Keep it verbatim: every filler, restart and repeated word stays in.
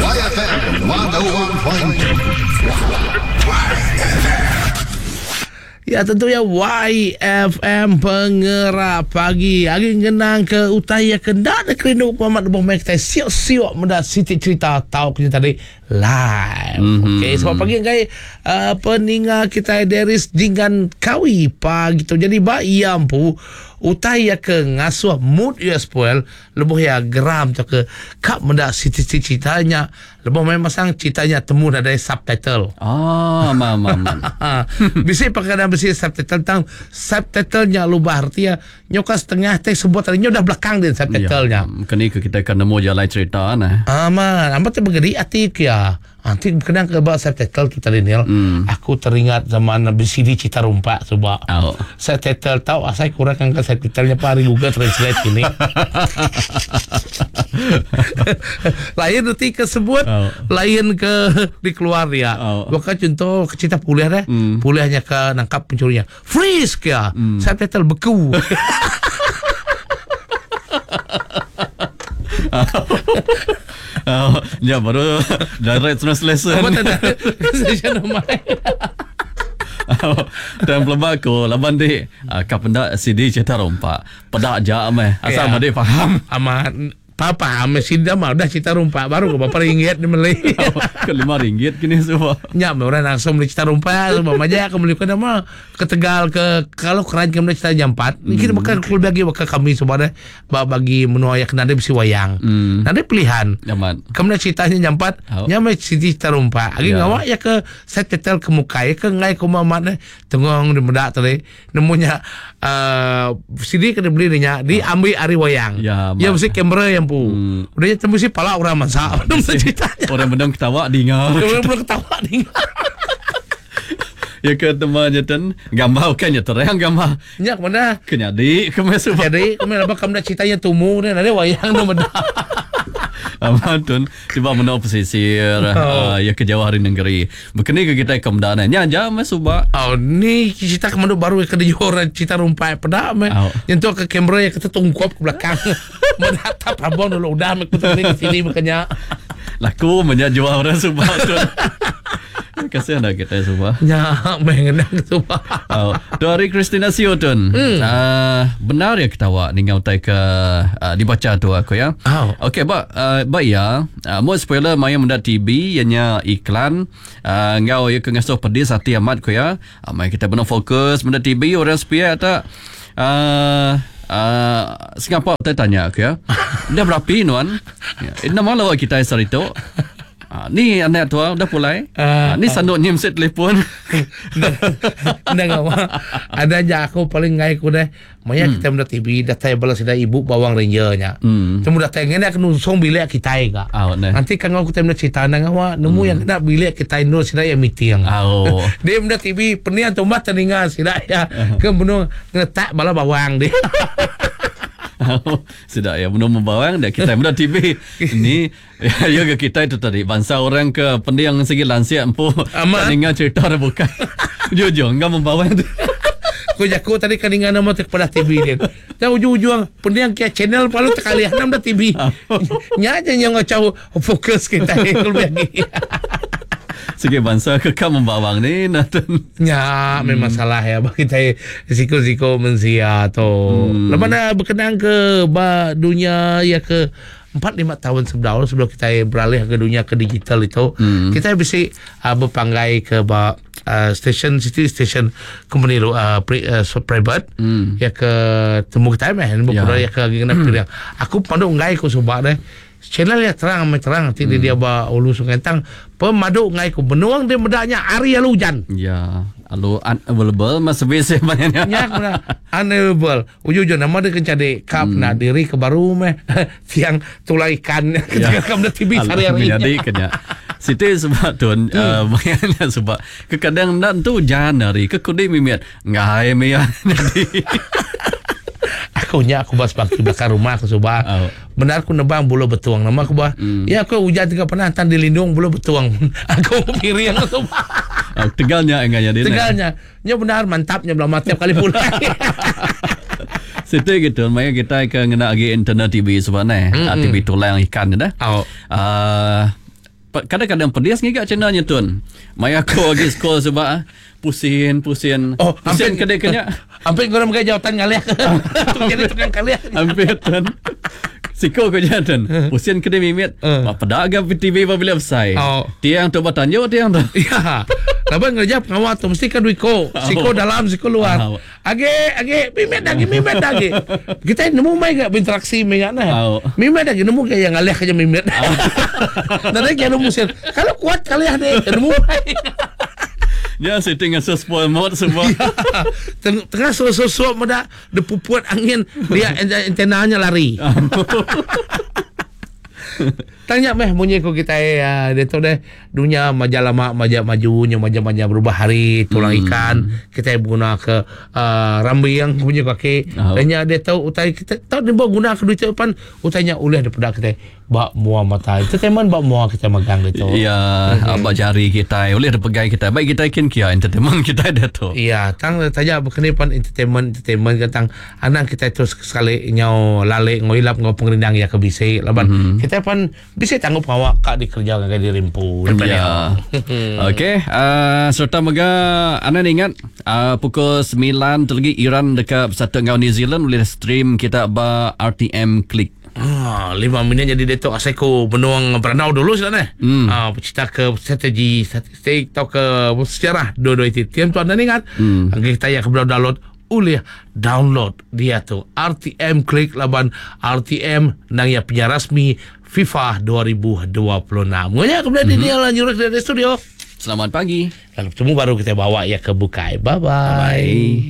Y F M seratus satu titik tujuh. Ya, tentunya Y F M Pengerap Pagi. Hari genang ke utaya kendak nak kerindu Muhammad Lebah Mek kita siok-siok mendak Siti cerita tahu kita tadi live. Mm-hmm. Okey, sebab pagi kai uh, peninga kita Deris dengan kawi pagi tu. Jadi ba iam pu utaya ke ngasuh mood ya spoil lebih ya geram tu ke kap mendak Siti ceritanya lebih memang sang ceritanya temu ada subtitle. Ah, mam mam. Bisa pakai besi subtitle tentang subtitlenya lubah artinya nyoka setengah teh sebuah tadinya udah belakang dia subtitlenya. Ya, kini kita akan nemu jalan cerita nah. Aman, amat bergeri hati ya. Nanti kena ke bawah subtitle kita Daniel. Hmm. Aku teringat zaman besi di Cita Rumpa coba. Oh. Subtitle tahu asal kurang kan subtitlenya Pak Ari Google Translate ini. Lain nanti ke sebut, oh. Lain ke dikeluar ya. Oh. Maka contoh cerita kuliah deh, mm. Kuliahnya ke nangkap pencurinya. Freeze ya, mm. Subtitle beku. Oh, ya baru direct translation. Apa tanda translation nama? Dan pelabak ko laban di kapenda C D Cita Rumpa. Pedak jam eh. Asal yeah. Made faham. Aman. Papa mesin dah mah udah Cita Rumpa baru ke berapa ringgit ni beli. Ke lima ringgit kini semua. Nya orang langsung beli Cita Rumpa semua aja aku beli ke nama ke Tegal ke kalau keran kami Cita jam empat. Mungkin bakal keluar lagi bakal kami semua deh bagi menu ayah kena ada besi wayang. Mm. Nanti pilihan. Nyaman. Kami ceritanya jam empat. Oh. Nya mai Cita Rumpa. Lagi yeah. Ngawak ya ke set tetel ke muka ya ke ngai ke mamat deh. Tengong di medak tadi nemunya uh, C D kena beli nya diambil ari wayang. Ya, ya mesti kamera yang pu. Hmm. Udah tembus si pala orang masak. Orang bendang ketawa dengar. Orang bendang ketawa dengar. Ya ke temannya ten gambar kan ya terang gambar. Nyak mana? Kenyadi kemes. Jadi kemes apa kamu nak ceritanya tumu ni ada wayang no benda. Amatun tiba mana pesisir oh. uh, ya ke Jawa hari negeri. Bekeni ke kita kemudahan nya aja mas suba. Oh ni cerita kemudahan baru ke orang Cita Rumpa pedak me. Oh. Yang tu ke kamera yang kita tungkuap ke belakang. Menatap abang dulu udah aku tadi ke sini makanya. Laku menjadi Jawa orang suba tu. Kasihan dah kita semua. Ya, mengenang semua. Oh, dari Christina Siotun. Hmm. Uh, benar ya ketawa ninggau tai ke uh, dibaca tu aku ya. Oh. Okey, ba uh, ba ya. Uh, mau spoiler maya mendat T V ianya iklan. Uh, ngau ya ke ngasuh pedis hati amat ko ya. Uh, mai kita benar fokus mendat T V orang sepia tak uh, uh, Singapura saya tanya aku ya. Dah berapa nuan? Ya, nama lawa kita hari tu. Ah, ni anak tua dah pulai. Uh, ah, ni sanduk nyim set telefon. Ndak apa. Ada aja aku paling ngai ku deh. Maya hmm. kita mendat T V dah tay balas ida ibu bawang rangernya. Hmm. Temu dah tay ngene aku nusong bilik kita ga. Oh, nanti kan aku temu cerita nang awak nemu hmm. yang kena bilik kita no sida ya meeting. Oh. Dia mendat T V penian tomat teninga sida ya. Ke benung ngetak bala bawang dia. Oh, sudah ya belum membawang dah kita mudah T V ini ya, ya kita itu tadi bangsa orang ke pendiang segi lansia empu dengar cerita ada bukan jujur enggak membawang tu ko jago tadi kaningan nama tek pada T V dia tahu ujung-ujung pendiang kia channel palu tekali enam dah T V nya aja yang ngacau fokus kita kalau lagi segi bangsa kekal membawang ni natun. Ya, hmm. memang salah ya bagi kita risiko-risiko mensia tu. Hmm. Lepas dah berkenaan ke ba dunia ya ke empat lima tahun sebelum sebelum kita beralih ke dunia ke digital itu, hmm. kita bisa uh, berpanggai ke ba uh, station city station company uh, pre, uh, so private hmm. ya ke temu kita meh ya. Ya ke genap hmm. Aku pandu ngai ko subak deh. Channel yang terang amat terang nanti hmm. dia ba ulu Sungai Tang pemaduk ngai ku benuang dia medaknya ari alu hujan. Ya, alu unavailable mas biasa banyak. Ya, benar. Unavailable. Ujung-ujung nama dia kencade kap hmm. nak diri ke baru meh tiang tulai ikan ketika kamu T V sehari-hari. Jadi kena. Siti sebab tuan uh, banyaknya sebab kadang nak tu Januari ke kudi mimiat ngai me jadi. Aku nya aku bas bagi belakang rumah aku coba. Oh. Benar aku nebang bulu betuang nama aku bah. Mm. Ya aku hujan juga pernah tan dilindung bulu betuang. Aku piring aku coba. Oh, tegalnya enggaknya dia. Tegalnya. Nya benar mantapnya belum tiap kali pulang. Situ gitu, makanya kita ke ngena lagi internet T V sebenarnya. Mm-hmm. T V tulang ikan dah. Oh. Uh, kadang-kadang pedas ngigak cenanya Tun. Mai aku lagi sekolah sebab ah, pusing pusing. Oh, pusing hampir- kedek-kedek. Hampir korang pakai jawatan ngalih. Jadi tukang kaliah. Hampir Tun. Siko ko jantan. Pusing kedek mimit. Uh. Pedagang T V apabila besar. Oh. Tiang tu bertanya tiang tu. Ya. Laban ngerjap ngawat tu mesti kan duiko. Siko dalam, siko luar. Oh. Age, age, mimet lagi, mimet lagi. Kita nemu mai gak berinteraksi dengan Oh. nah. Mimet lagi nemu kayak yang ngalih aja mimet. Nanti kayak nemu sih. Kalau kuat kalian deh, nemu mai. Ya, saya tengah spoil mod semua. Teng- Tengah suap-suap muda depupuat angin dia ent- antenanya lari. Tanya meh bunyi ko kita ya dia tu deh dunia majalah mak majak majunya majak-majak berubah hari tulang Hmm. ikan kita guna ke uh, rambi yang punya kaki Oh. dan dia tahu utai kita tahu dia bawa guna ke duit depan utainya uleh daripada kita bak muah mata itu teman bak muah kita megang gitu. Ya, abang jari kita boleh ada pegai kita. Baik kita ikin kia entertainment kita ada tu. Iya, tang tanya berkenipan entertainment entertainment tentang anak kita terus sekali nyau lale ngoilap ngau pengerindang ya ke bisi laban Mhm. kita pan bisa tanggup awak kak dikerja kak dirimpu Ya. Okey, uh, serta mega anda ingat uh, pukul sembilan terlagi Iran dekat Persatuan Ngau New Zealand boleh stream kita ba R T M Click. Ah, lima minit jadi detok aseko benuang beranau dulu sebenarnya. Hmm. Ah, cerita ke strategi, statistik atau ke sejarah dua-dua itu. Tiap tu anda ingat? Hmm. Kita ya kebelah download ulih download dia tu R T M Click laban R T M nang ya punya rasmi FIFA dua ribu dua puluh enam. Ngonya kebelah mm-hmm. dia lanjut dari studio. Selamat pagi. Lalu ketemu baru kita bawa ya ke Bukai. Bye bye. Bye.